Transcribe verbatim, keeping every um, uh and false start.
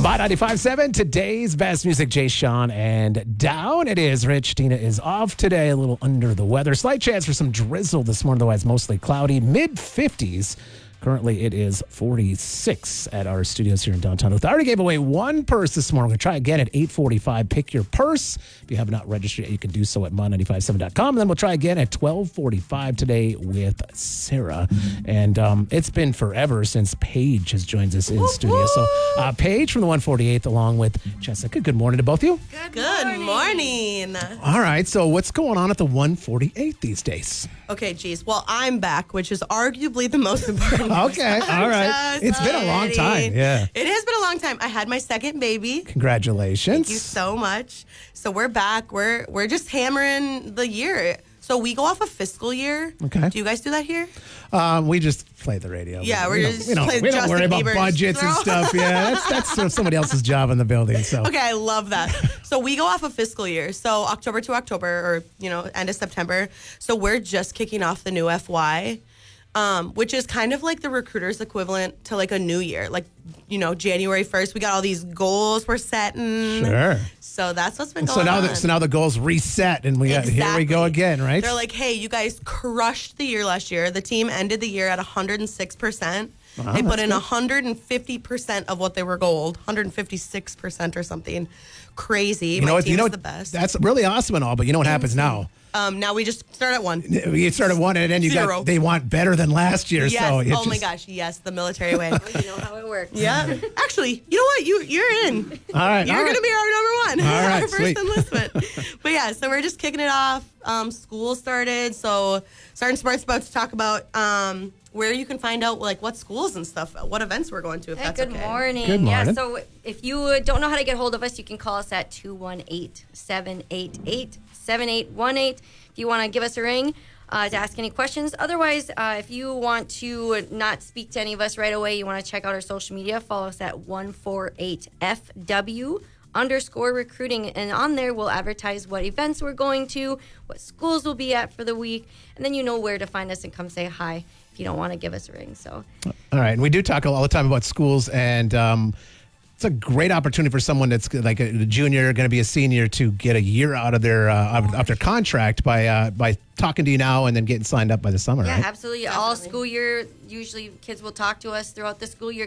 By ninety-five point seven, today's best music, Jay Sean and Down. It is Rich. Tina is off today, a little under the weather. Slight chance for some drizzle this morning, otherwise mostly cloudy. mid fifties. Currently, it is forty-six at our studios here in downtown. I already gave away one purse this morning. We're going to try again at eight forty-five. Pick your purse. If you have not registered yet, you can do so at my nine five seven dot com. And then we'll try again at twelve forty-five today with Sarah. And um, it's been forever since Paige has joined us in Woo-hoo! studio. So uh, Paige from the one forty-eighth along with Jessica. Good morning to both of you. Good, Good morning. morning. All right. So what's going on at the one forty-eighth these days? Okay, geez. Well, I'm back, which is arguably the most important. Okay. All right. Just It's been a long kidding. time. Yeah. It has been a long time. I had my second baby. Congratulations. Thank you so much. So we're back. We're we're just hammering the year. So we go off a fiscal year. Okay. Do you guys do that here? Um, we just play the radio. Yeah, we we're don't- just we don't, playing we don't Justin worry about Bieber's budgets and throw. stuff. Yeah, that's that's sort of somebody else's job in the building. So Okay, I love that. So we go off a fiscal year. So October to October, or, you know, end of September. So we're just kicking off the new F Y, um, which is kind of like the recruiter's equivalent to like a new year. Like, you know, January first, we got all these goals we're setting. sure. So that's what's been going So now, on. the, so now the goals reset, and we got, here we go Exactly. again, right? They're like, hey, you guys crushed the year last year. The team ended the year at one hundred six percent. Wow, they put that's in good. one hundred fifty percent of what they were gold, one hundred fifty-six percent or something crazy. you My know what? team You know is what? the best. That's really awesome and all, but you know what happens now? Um, now we just start at one. You started one, and then you Zero. got they want better than last year. Yes. So it oh my just- gosh. Yes. The military way. You know how it works. Yeah. Actually, you know what? You you're in. All right, You're all gonna right. be our number one. All right, our first sweet. enlistment. But yeah, so we're just kicking it off. Um, school started. So Sergeant Smart's about to talk about um where you can find out like what schools and stuff, what events we're going to. If Hey, that's good okay. morning. Good Yeah, morning. so if you don't know how to get hold of us, you can call us at two one eight, seven eight eight, seven eight one eight if you want to give us a ring uh, to ask any questions. Otherwise, uh, if you want to not speak to any of us right away, you want to check out our social media, follow us at one forty-eight F W underscore recruiting. And on there, we'll advertise what events we're going to, what schools we'll be at for the week, and then you know where to find us and come say hi if you don't want to give us a ring. So All right, and we do talk all the time about schools, and um, it's a great opportunity for someone that's like a junior, going to be a senior, to get a year out of their uh, out of their contract by uh, by talking to you now and then getting signed up by the summer. yeah, right? absolutely. All Definitely. school year, usually kids will talk to us throughout the school year,